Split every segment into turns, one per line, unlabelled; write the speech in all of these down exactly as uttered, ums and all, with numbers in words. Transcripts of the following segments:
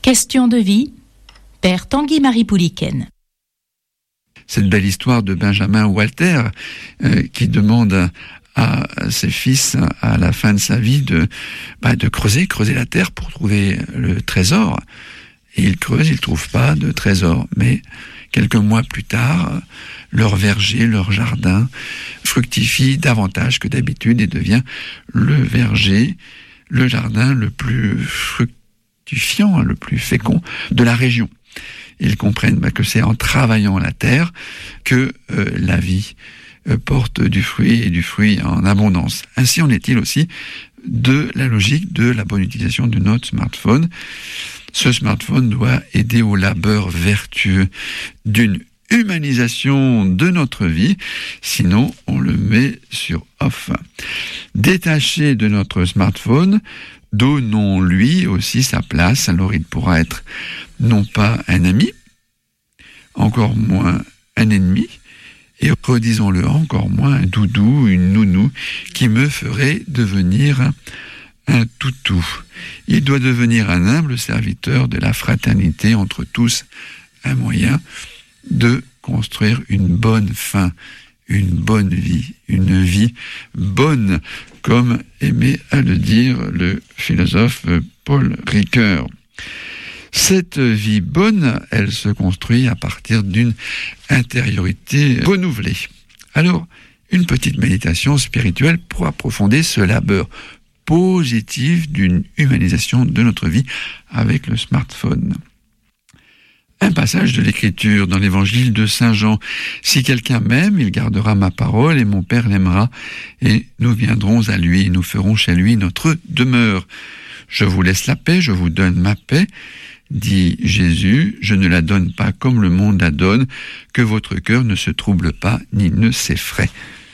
Question de vie, Père Tanguy-Marie Pouliken.
Cette belle histoire de Benjamin Walter euh, qui demande à ses fils, à la fin de sa vie, de, bah, de creuser, creuser la terre pour trouver le trésor. Et ils creusent, ils ne trouvent pas de trésor. Mais quelques mois plus tard, leur verger, leur jardin fructifie davantage que d'habitude et devient le verger, le jardin le plus fructifiant, le plus fécond de la région. Ils comprennent bah, que c'est en travaillant la terre que euh, la vie euh, porte du fruit et du fruit en abondance. Ainsi en est-il aussi de la logique de la bonne utilisation de notre smartphone. Ce smartphone doit aider au labeur vertueux d'une humanisation de notre vie, sinon on le met sur off. Détaché de notre smartphone, donnons-lui aussi sa place, alors il pourra être non pas un ami, encore moins un ennemi, et redisons-le encore moins un doudou, une nounou, qui me ferait devenir un toutou. Il doit devenir un humble serviteur de la fraternité entre tous, un moyen de construire une bonne fin, une bonne vie, une vie bonne, comme aimait à le dire le philosophe Paul Ricoeur. Cette vie bonne, elle se construit à partir d'une intériorité renouvelée. Alors, une petite méditation spirituelle pour approfondir ce labeur positif d'une humanisation de notre vie avec le smartphone. Un passage de l'Écriture dans l'Évangile de Saint Jean. « Si quelqu'un m'aime, il gardera ma parole et mon Père l'aimera, et nous viendrons à lui, et nous ferons chez lui notre demeure. Je vous laisse la paix, je vous donne ma paix, dit Jésus, je ne la donne pas comme le monde la donne, que votre cœur ne se trouble pas ni ne s'effraie. »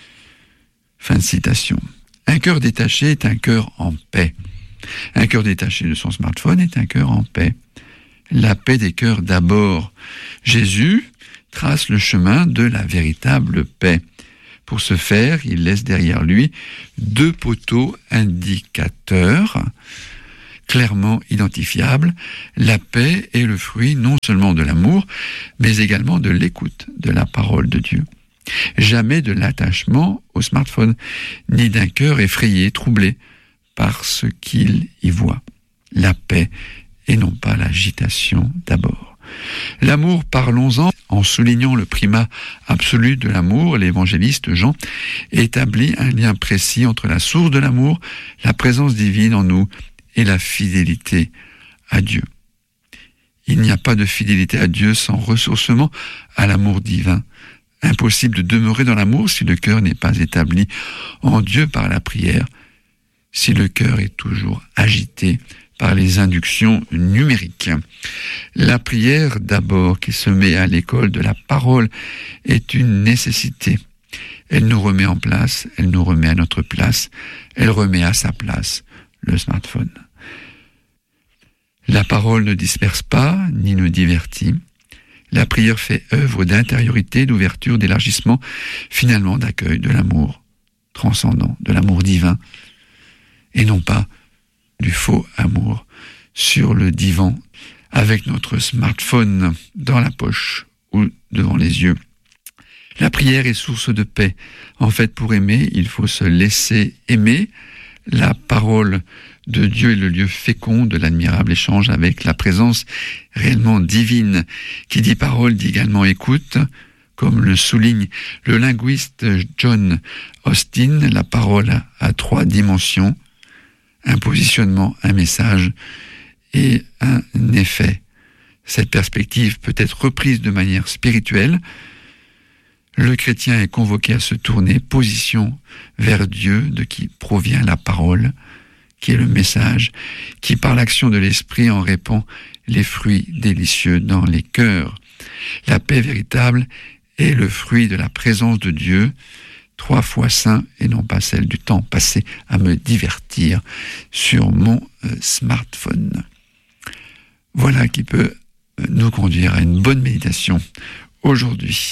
Fin de citation. Un cœur détaché est un cœur en paix. Un cœur détaché de son smartphone est un cœur en paix. La paix des cœurs d'abord. Jésus trace le chemin de la véritable paix. Pour ce faire, il laisse derrière lui deux poteaux indicateurs clairement identifiables. La paix est le fruit non seulement de l'amour, mais également de l'écoute de la parole de Dieu. Jamais de l'attachement au smartphone, ni d'un cœur effrayé, troublé par ce qu'il y voit. La paix et non pas l'agitation d'abord. L'amour, parlons-en, en soulignant le primat absolu de l'amour, l'évangéliste Jean établit un lien précis entre la source de l'amour, la présence divine en nous et la fidélité à Dieu. Il n'y a pas de fidélité à Dieu sans ressourcement à l'amour divin. Impossible de demeurer dans l'amour si le cœur n'est pas établi en Dieu par la prière, si le cœur est toujours agité par les inductions numériques. La prière, d'abord, qui se met à l'école de la parole, est une nécessité. Elle nous remet en place, elle nous remet à notre place, elle remet à sa place le smartphone. La parole ne disperse pas, ni ne divertit. La prière fait œuvre d'intériorité, d'ouverture, d'élargissement, finalement d'accueil de l'amour transcendant, de l'amour divin, et non pas du faux amour sur le divan avec notre smartphone dans la poche ou devant les yeux. La prière est source de paix. En fait, pour aimer, il faut se laisser aimer. La parole de Dieu est le lieu fécond de l'admirable échange avec la présence réellement divine. Qui dit parole dit également écoute. Comme le souligne le linguiste John Austin, la parole a trois dimensions. Un positionnement, un message et un effet. Cette perspective peut être reprise de manière spirituelle. Le chrétien est convoqué à se tourner position vers Dieu, de qui provient la parole, qui est le message, qui par l'action de l'esprit en répand les fruits délicieux dans les cœurs. La paix véritable est le fruit de la présence de Dieu, trois fois saint et non pas celle du temps passé à me divertir sur mon euh, smartphone. Voilà qui peut nous conduire à une bonne méditation aujourd'hui.